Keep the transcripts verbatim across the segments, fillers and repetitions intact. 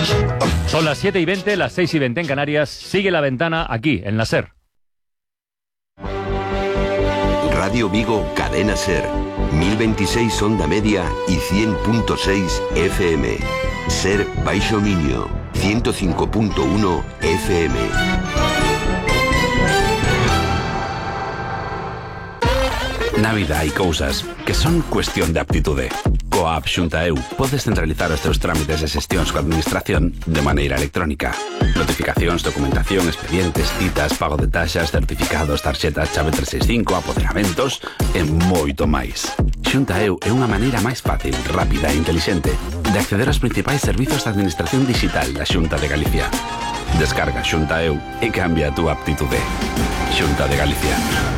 Son las siete y veinte, las seis y veinte en Canarias. Sigue La Ventana aquí, en la SER. Radio Vigo, Cadena SER. mil veintiséis onda media y cien punto seis F M. SER Baixo Miño, ciento cinco punto uno F M. Na vida hai cousas que son cuestión de aptitude. Coa app Xunta Eu podes centralizar os teus trámites e xestións coa administración de maneira electrónica. Notificacións, documentación, expedientes, citas, pago de taxas, certificados, tarxetas, chave trescentos sesenta e cinco, apoderamentos e moito máis. Xunta Eu é unha maneira máis fácil, rápida e intelixente de acceder aos principais servizos de administración digital da Xunta de Galicia. Descarga Xunta Eu e cambia a túa aptitude. Xunta de Galicia.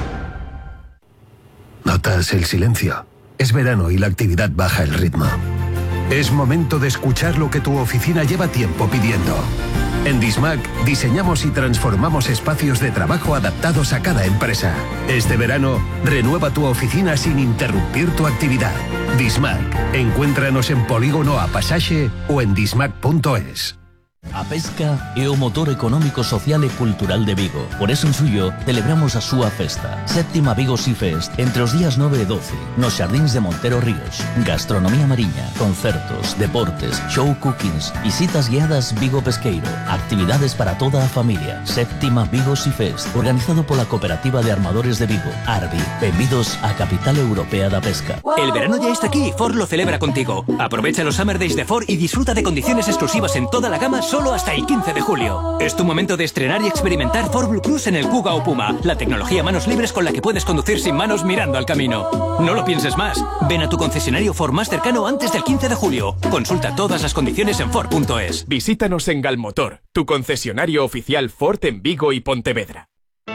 ¿Notas el silencio? Es verano y la actividad baja el ritmo. Es momento de escuchar lo que tu oficina lleva tiempo pidiendo. En Dismac diseñamos y transformamos espacios de trabajo adaptados a cada empresa. Este verano, renueva tu oficina sin interrumpir tu actividad. Dismac. Encuéntranos en Polígono A Pasaxe o en dismac punto es. A pesca é o motor económico, social e cultural de Vigo. Por eso en suyo celebramos a súa festa. Séptima Vigo Sea Fest entre os días nove e doce nos Xardíns de Montero Ríos. Gastronomía mariña, concertos, deportes, show cookings, visitas guiadas Vigo Pesqueiro, actividades para toda a familia. Séptima Vigo Sea Fest, organizado pola Cooperativa de Armadores de Vigo, Arbi. Benvidos á capital europea da pesca. El verano ya está aquí y Ford lo celebra contigo. Aprovecha los Summer Days de Ford y disfruta de condiciones exclusivas en toda la gama solo hasta el quince de julio. Es tu momento de estrenar y experimentar Ford Blue Cruise en el Kuga o Puma, la tecnología manos libres con la que puedes conducir sin manos mirando al camino. No lo pienses más. Ven a tu concesionario Ford más cercano antes del quince de julio. Consulta todas las condiciones en Ford punto es. Visítanos en Galmotor, tu concesionario oficial Ford en Vigo y Pontevedra.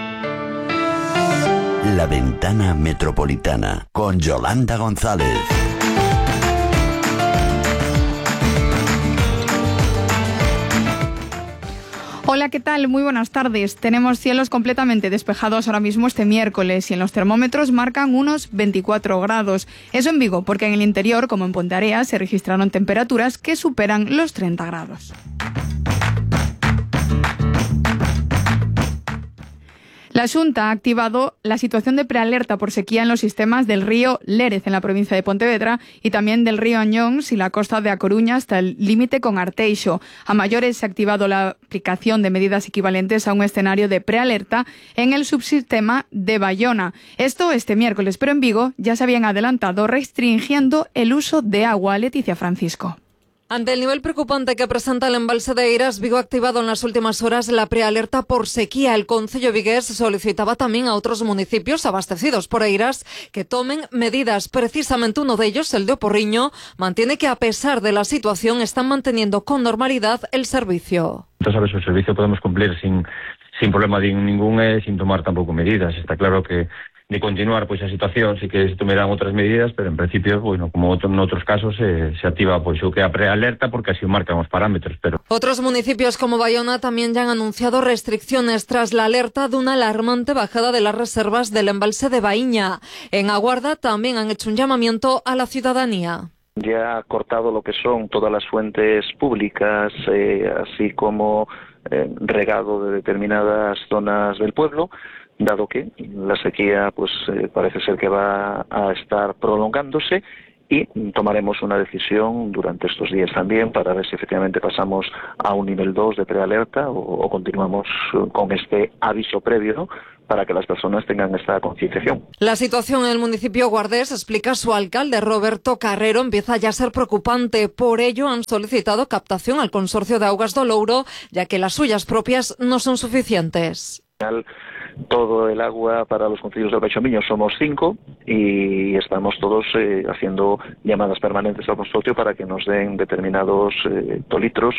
La Ventana Metropolitana con Yolanda González. Hola, ¿qué tal? Muy buenas tardes. Tenemos cielos completamente despejados ahora mismo este miércoles y en los termómetros marcan unos veinticuatro grados. Eso en Vigo, porque en el interior, como en Ponteareas, se registraron temperaturas que superan los treinta grados. La Xunta ha activado la situación de prealerta por sequía en los sistemas del río Lérez en la provincia de Pontevedra y también del río Añóns y la costa de A Coruña hasta el límite con Arteixo. A mayores se ha activado la aplicación de medidas equivalentes a un escenario de prealerta en el subsistema de Bayona. Esto este miércoles, pero en Vigo ya se habían adelantado restringiendo el uso de agua. Leticia Francisco. Ante el nivel preocupante que presenta el embalse de Eiras, Vigo ha activado en las últimas horas la prealerta por sequía. El concello vigués solicitaba también a otros municipios abastecidos por Eiras que tomen medidas. Precisamente uno de ellos, el de Oporriño, mantiene que a pesar de la situación están manteniendo con normalidad el servicio. Entonces, sabes, el servicio podemos cumplir sin, sin problema ningún e sin tomar tampoco medidas. Está claro que de continuar pois a situación, sí que se tomarán outras medidas, pero en principio, bueno, como outro, en outros casos se, se activa pois o que a prealerta porque así marcan os parámetros, pero otros municipios como Bayona también ya han anunciado restricciones tras la alerta de una alarmante bajada de las reservas del embalse de Baíña. En Aguarda también han hecho un llamamiento a la ciudadanía. Ya ha cortado lo que son todas las fuentes públicas, eh, así como eh, regado de determinadas zonas del pueblo, dado que la sequía pues eh, parece ser que va a estar prolongándose y tomaremos una decisión durante estos días también para ver si efectivamente pasamos a un nivel dos de prealerta o, o continuamos con este aviso previo, ¿no?, para que las personas tengan esta concienciación. La situación en el municipio guardés, explica su alcalde Roberto Carrero, empieza ya a ser preocupante. Por ello han solicitado captación al Consorcio de Augas do Louro, ya que las suyas propias no son suficientes. Todo el agua para los concellos del Baixo Miño somos cinco y estamos todos eh, haciendo llamadas permanentes al consorcio para que nos den determinados eh, litros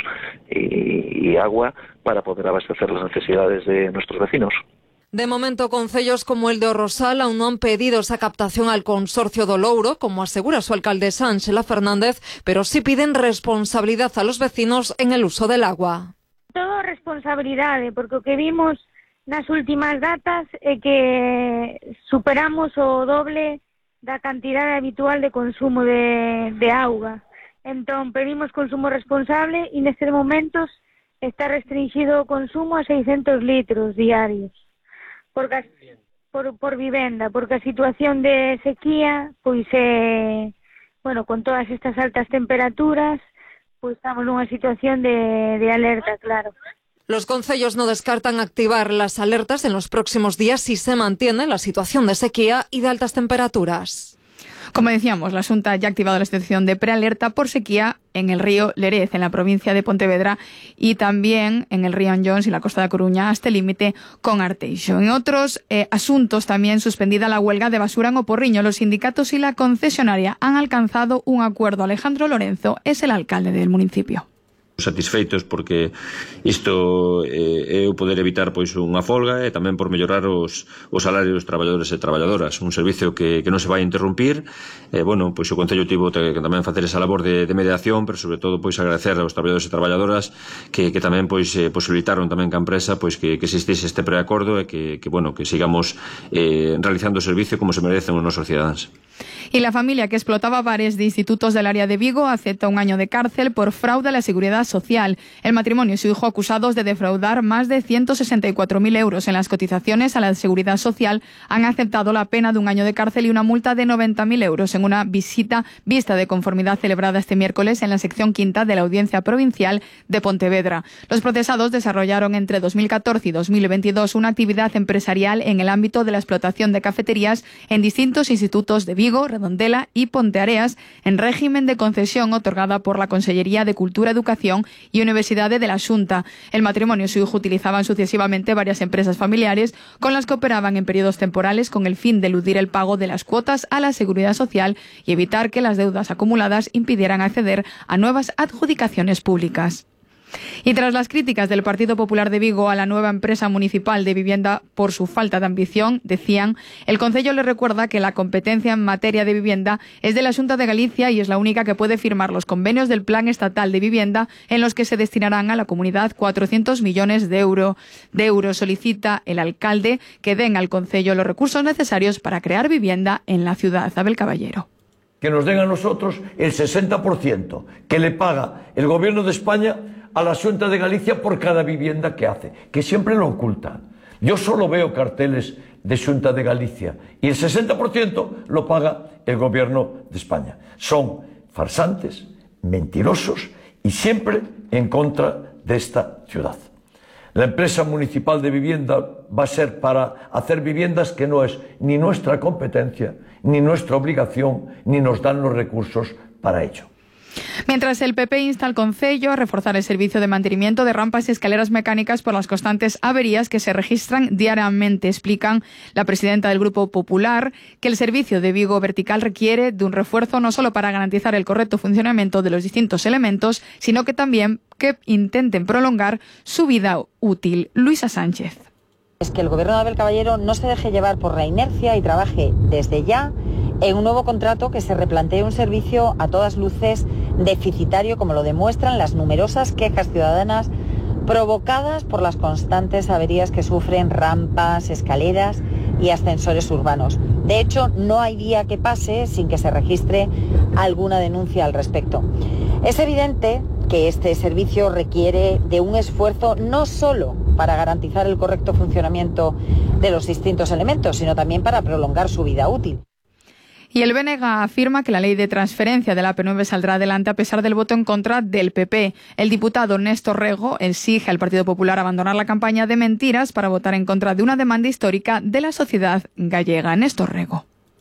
y, y agua para poder abastecer las necesidades de nuestros vecinos. De momento, concellos como el de Orrosal aún no han pedido esa captación al Consorcio do Louro, como asegura su alcaldesa Ángela Fernández, pero sí piden responsabilidad a los vecinos en el uso del agua. Todo responsabilidade, porque o que vimos nas últimas datas é que superamos o doble da cantidade habitual de consumo de, de auga. Entón, pedimos consumo responsable e nestes momentos está restringido o consumo a seiscentos litros diarios por, por, por vivenda, porque a situación de sequía, pois, eh, bueno, con todas estas altas temperaturas, pois estamos nunha situación de, de alerta, claro. Los concellos no descartan activar las alertas en los próximos días si se mantiene la situación de sequía y de altas temperaturas. Como decíamos, la Xunta ya ha activado la situación de prealerta por sequía en el río Lérez, en la provincia de Pontevedra, y también en el río Anllóns y la costa da Coruña, hasta el límite con Arteixo. En otros eh, asuntos, también suspendida la huelga de basura en O Porriño. Los sindicatos y la concesionaria han alcanzado un acuerdo. Alejandro Lorenzo es el alcalde del municipio. Satisfeitos porque isto eh, é o poder evitar pois unha folga e tamén por mellorar os, os salarios dos traballadores e traballadoras, un servicio que, que non se vai interrumpir. E, bueno, pois o Concello tivo que tamén facer esa labor de, de mediación, pero sobre todo pois agradecer aos traballadores e traballadoras que, que tamén pois eh, posibilitaron tamén que a empresa pois que, que existise este preacordo e que, que, bueno, que sigamos eh, realizando o servicio como se merecen os nosos cidadáns. Y la familia que explotaba bares de institutos del área de Vigo acepta un año de cárcel por fraude a la seguridad social. El matrimonio y su hijo, acusados de defraudar más de ciento sesenta y cuatro mil euros en las cotizaciones a la seguridad social, han aceptado la pena de un año de cárcel y una multa de noventa mil euros en una visita vista de conformidad celebrada este miércoles en la sección quinta de la Audiencia Provincial de Pontevedra. Los procesados desarrollaron entre dos mil catorce y dos mil veintidós una actividad empresarial en el ámbito de la explotación de cafeterías en distintos institutos de Vigo, Redondela y Ponteareas, en régimen de concesión otorgada por la Consellería de Cultura, Educación y Universidade de la Xunta. El matrimonio y su hijo utilizaban sucesivamente varias empresas familiares con las que operaban en periodos temporales con el fin de eludir el pago de las cuotas a la seguridad social y evitar que las deudas acumuladas impidieran acceder a nuevas adjudicaciones públicas. Y tras las críticas del Partido Popular de Vigo a la nueva empresa municipal de vivienda por su falta de ambición, decían, el Concello le recuerda que la competencia en materia de vivienda es de la Xunta de Galicia y es la única que puede firmar los convenios del Plan Estatal de Vivienda en los que se destinarán a la comunidad cuatrocientos millones de, euro, de euros. Solicita el alcalde que den al Concello los recursos necesarios para crear vivienda en la ciudad. Abel Caballero. Que nos den a nosotros el sesenta por ciento que le paga el Gobierno de España a la Xunta de Galicia por cada vivienda que hace, que siempre lo oculta. Yo solo veo carteles de Xunta de Galicia y el sesenta por ciento lo paga el Gobierno de España. Son farsantes, mentirosos y siempre en contra de esta ciudad. La empresa municipal de vivienda va a ser para hacer viviendas que no es ni nuestra competencia, ni nuestra obligación, ni nos dan los recursos para ello. Mientras el P P insta al Concello a reforzar el servicio de mantenimiento de rampas y escaleras mecánicas por las constantes averías que se registran diariamente. Explican la presidenta del Grupo Popular que el servicio de Vigo Vertical requiere de un refuerzo no solo para garantizar el correcto funcionamiento de los distintos elementos, sino que también que intenten prolongar su vida útil. Luisa Sánchez. Es que el Gobierno de Abel Caballero no se deje llevar por la inercia y trabaje desde ya en un nuevo contrato que se replantee un servicio a todas luces deficitario, como lo demuestran las numerosas quejas ciudadanas provocadas por las constantes averías que sufren rampas, escaleras y ascensores urbanos. De hecho, no hay día que pase sin que se registre alguna denuncia al respecto. Es evidente que este servicio requiere de un esfuerzo no solo para garantizar el correcto funcionamiento de los distintos elementos, sino también para prolongar su vida útil. Y el B N G afirma que la ley de transferencia de la A P nueve saldrá adelante a pesar del voto en contra del P P. El diputado Néstor Rego exige al Partido Popular abandonar la campaña de mentiras para votar en contra de una demanda histórica de la sociedad gallega. Néstor Rego.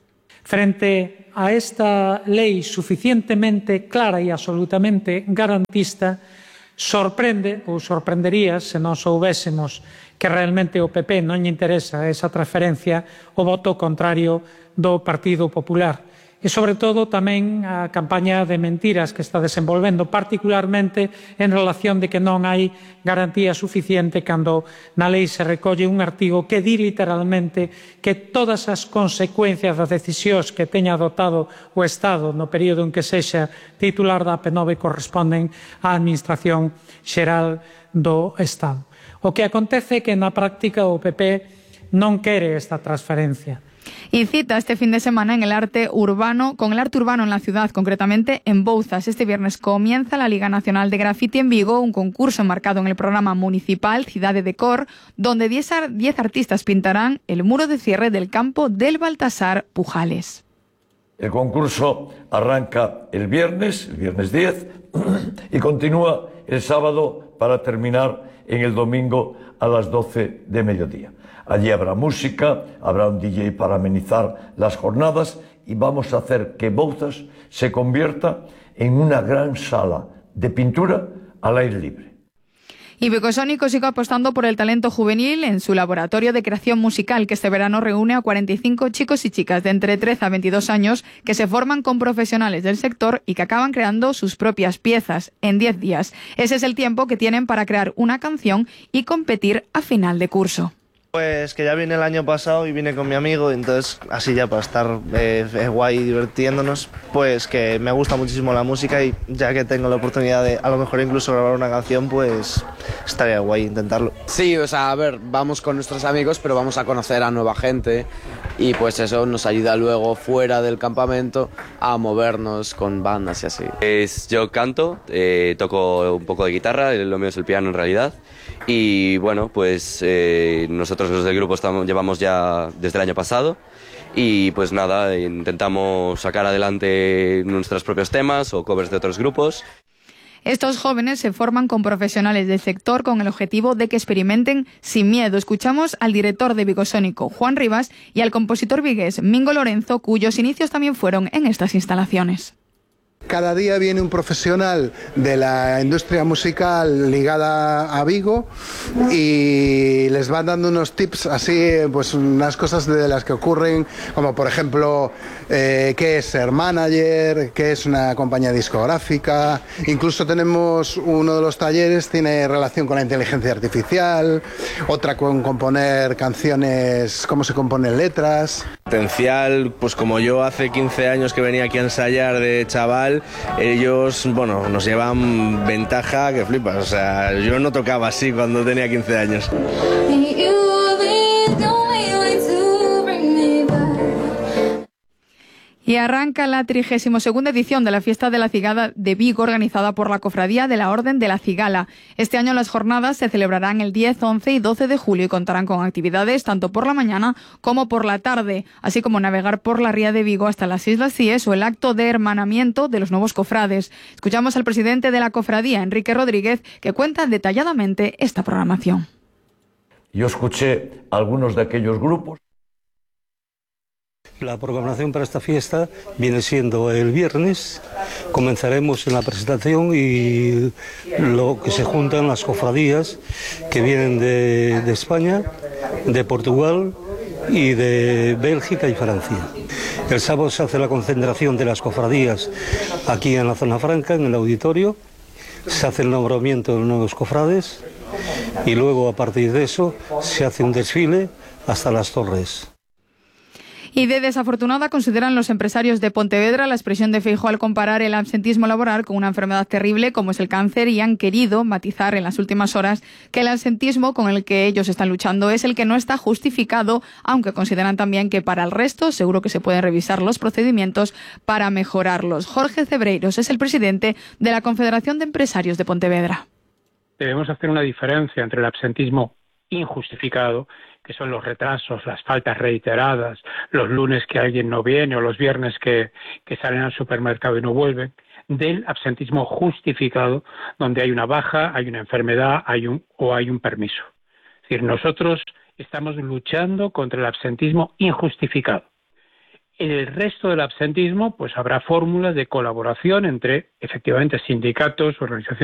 Frente a esta lei suficientemente clara e absolutamente garantista, sorprende ou sorprendería se non soubésemos que realmente o P P non lle interesa esa transferencia o voto contrario do Partido Popular. E, sobre todo, tamén a campaña de mentiras que está desenvolvendo, particularmente en relación de que non hai garantía suficiente cando na lei se recolle un artigo que di literalmente que todas as consecuencias das decisións que teña adoptado o Estado no período en que sexa titular da A P nove corresponden á Administración Xeral do Estado. O que acontece é que na práctica o P P non quere esta transferencia. Y cita este fin de semana en el arte urbano, con el arte urbano en la ciudad, concretamente en Bouzas. Este viernes comienza la Liga Nacional de Graffiti en Vigo, un concurso enmarcado en el programa municipal Cidade de Cor, donde diez artistas pintarán el muro de cierre del campo del Baltasar Pujales. El concurso arranca el viernes, el viernes diez, y continúa el sábado para terminar en el domingo a las doce de mediodía. Allí habrá música, habrá un D J para amenizar las jornadas y vamos a hacer que Bouzas se convierta en una gran sala de pintura al aire libre. Y Bicosónico sigue apostando por el talento juvenil en su laboratorio de creación musical, que este verano reúne a cuarenta y cinco chicos y chicas de entre trece a veintidós años que se forman con profesionales del sector y que acaban creando sus propias piezas en diez días. Ese es el tiempo que tienen para crear una canción y competir a final de curso. Pues que ya vine el año pasado y vine con mi amigo, entonces así ya para estar eh, guay y divirtiéndonos, pues que me gusta muchísimo la música y ya que tengo la oportunidad de a lo mejor incluso grabar una canción, pues estaría guay intentarlo. Sí, o sea, a ver, vamos con nuestros amigos, pero vamos a conocer a nueva gente y pues eso nos ayuda luego fuera del campamento a movernos con bandas y así. Es, yo canto, eh, toco un poco de guitarra, lo mío es el piano en realidad. Y bueno, pues eh, nosotros los del grupo estamos, llevamos ya desde el año pasado y pues nada, intentamos sacar adelante nuestros propios temas o covers de otros grupos. Estos jóvenes se forman con profesionales del sector con el objetivo de que experimenten sin miedo. Escuchamos al director de Bicosónico, Juan Rivas, y al compositor vigués Mingo Lorenzo, cuyos inicios también fueron en estas instalaciones. Cada día viene un profesional de la industria musical ligada a Vigo y les van dando unos tips así, pues unas cosas de las que ocurren, como por ejemplo eh, qué es ser manager, qué es una compañía discográfica. Incluso tenemos uno de los talleres tiene relación con la inteligencia artificial, otra con componer canciones, cómo se componen letras. Potencial, pues como yo hace quince años que venía aquí a ensayar de chaval, ellos, bueno, nos llevan ventaja que flipas, o sea, yo no tocaba así cuando tenía quince años. Y arranca la trigésima segunda edición de la Fiesta de la Cigala de Vigo, organizada por la Cofradía de la Orden de la Cigala. Este año las jornadas se celebrarán el diez, once y doce de julio y contarán con actividades tanto por la mañana como por la tarde, así como navegar por la ría de Vigo hasta las Islas Cíes o el acto de hermanamiento de los nuevos cofrades. Escuchamos al presidente de la Cofradía, Enrique Rodríguez, que cuenta detalladamente esta programación. Yo escuché algunos de aquellos grupos. La programación para esta fiesta viene siendo el viernes, comenzaremos en la presentación y lo que se juntan las cofradías que vienen de, de España, de Portugal y de Bélgica y Francia. El sábado se hace la concentración de las cofradías aquí en la zona franca, en el auditorio, se hace el nombramiento de los nuevos cofrades y luego a partir de eso se hace un desfile hasta las torres. Y de desafortunada consideran los empresarios de Pontevedra la expresión de Feijóo al comparar el absentismo laboral con una enfermedad terrible como es el cáncer y han querido matizar en las últimas horas que el absentismo con el que ellos están luchando es el que no está justificado, aunque consideran también que para el resto seguro que se pueden revisar los procedimientos para mejorarlos. Jorge Cebreiros es el presidente de la Confederación de Empresarios de Pontevedra. Debemos hacer una diferencia entre el absentismo injustificado, que son los retrasos, las faltas reiteradas, los lunes que alguien no viene o los viernes que, que salen al supermercado y no vuelven, del absentismo justificado, donde hay una baja, hay una enfermedad hay un, o hay un permiso. Es decir, nosotros estamos luchando contra el absentismo injustificado. En el resto del absentismo, pues habrá fórmulas de colaboración entre, efectivamente, sindicatos, organizaciones